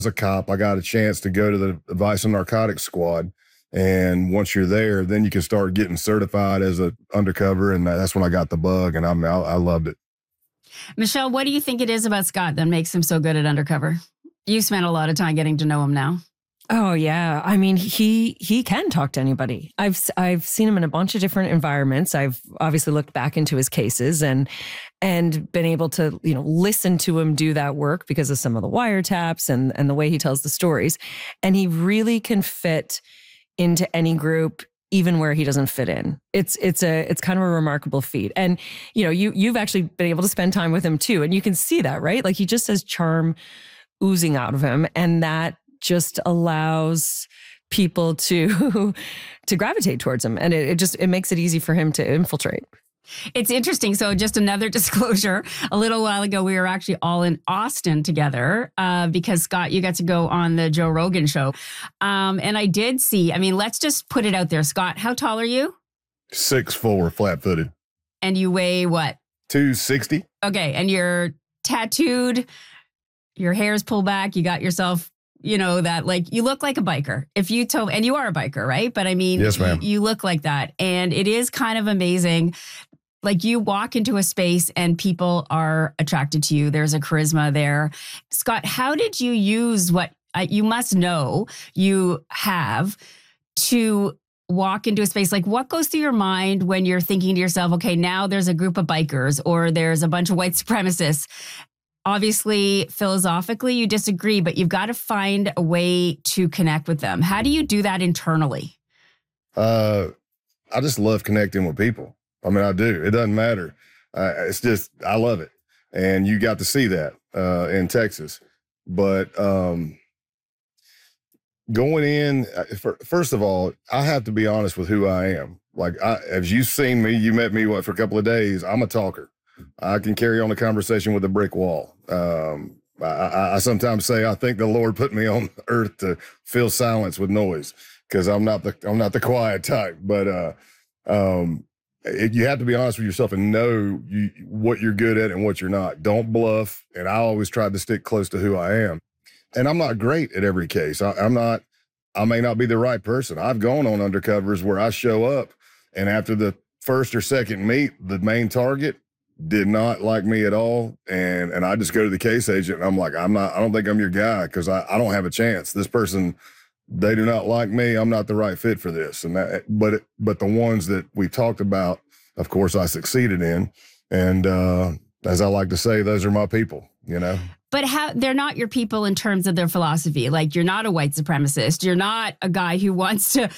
As a cop, I got a chance to go to the Vice and Narcotics Squad. And once you're there, then you can start getting certified as an undercover. And that's when I got the bug, and I loved it. Michelle, what do you think it is about Scott that makes him so good at undercover? You spent a lot of time getting to know him now. Oh, yeah. I mean, he can talk to anybody. I've seen him in a bunch of different environments. I've obviously looked back into his cases and been able to, listen to him do that work because of some of the wiretaps and the way he tells the stories. And he really can fit into any group, even where he doesn't fit in. It's kind of a remarkable feat. And, you've actually been able to spend time with him too. And you can see that, right? Like, he just has charm oozing out of him. And that just allows people to gravitate towards him. And it makes it easy for him to infiltrate. It's interesting. So just another disclosure. A little while ago, we were actually all in Austin together because, Scott, you got to go on the Joe Rogan show. And I did see, let's just put it out there. Scott, how tall are you? 6'4", flat-footed. And you weigh what? 260. Okay. And you're tattooed. Your hair's pulled back. You got yourself, that, like, you look like a biker. And you are a biker, right? But yes, ma'am. You look like that. And it is kind of amazing. Like, you walk into a space and people are attracted to you. There's a charisma there. Scott, how did you use what you must know you have to walk into a space? Like, what goes through your mind when you're thinking to yourself, okay, now there's a group of bikers or there's a bunch of white supremacists? Obviously, philosophically, you disagree, but you've got to find a way to connect with them. How do you do that internally? I just love connecting with people. I do. It doesn't matter. It's just, I love it. And you got to see that in Texas. But going in, first of all, I have to be honest with who I am. Like, as you've seen me, you met me, for a couple of days, I'm a talker. I can carry on a conversation with a brick wall. I sometimes say I think the Lord put me on earth to fill silence with noise because I'm not the quiet type. But you have to be honest with yourself and know what you're good at and what you're not. Don't bluff. And I always tried to stick close to who I am. And I'm not great at every case. I may not be the right person. I've gone on undercovers where I show up and after the first or second meet, the main target did not like me at all. And I just go to the case agent and I'm like, I don't think I'm your guy because I don't have a chance. This person, they do not like me. I'm not the right fit for this. And but the ones that we talked about, of course, I succeeded in. And as I like to say, those are my people, But they're not your people in terms of their philosophy. Like, you're not a white supremacist. You're not a guy who wants to,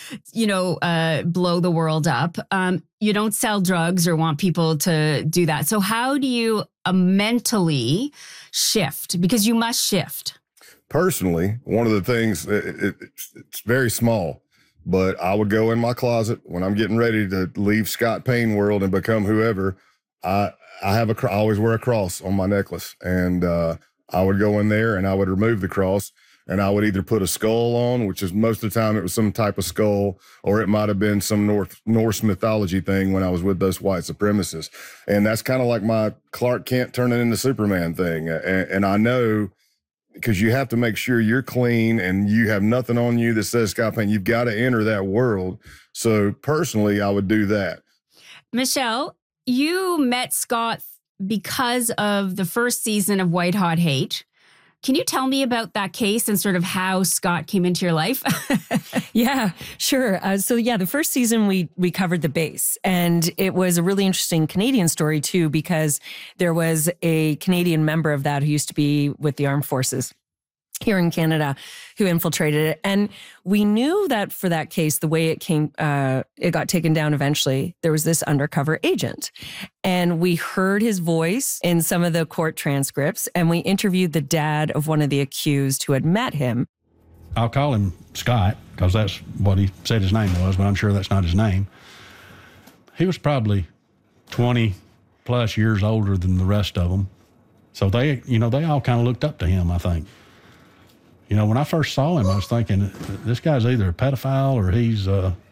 blow the world up. You don't sell drugs or want people to do that. So how do you mentally shift? Because you must shift. Personally, one of the things, it's very small, but I would go in my closet when I'm getting ready to leave Scott Payne world and become whoever. I always wear a cross on my necklace, and I would go in there and I would remove the cross and I would either put a skull on, which is most of the time it was some type of skull, or it might have been some Norse mythology thing when I was with those white supremacists. And that's kind of like my Clark Kent turning into Superman thing. And I know, because you have to make sure you're clean and you have nothing on you that says Scott Payne. You've got to enter that world. So personally, I would do that. Michelle, you met Scott because of the first season of White Hot Hate. Can you tell me about that case and sort of how Scott came into your life? Yeah, sure. The first season we covered the base, and it was a really interesting Canadian story too, because there was a Canadian member of that who used to be with the armed forces here in Canada who infiltrated it. And we knew that for that case, the way it got taken down eventually, there was this undercover agent. And we heard his voice in some of the court transcripts, and we interviewed the dad of one of the accused who had met him. I'll call him Scott because that's what he said his name was, but I'm sure that's not his name. He was probably 20 plus years older than the rest of them. So they all kind of looked up to him, I think. When I first saw him, I was thinking, this guy's either a pedophile or he's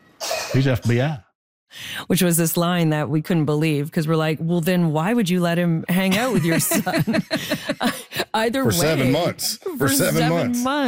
FBI. Which was this line that we couldn't believe because we're like, well, then why would you let him hang out with your son? Either for way. 7 months. For 7 months.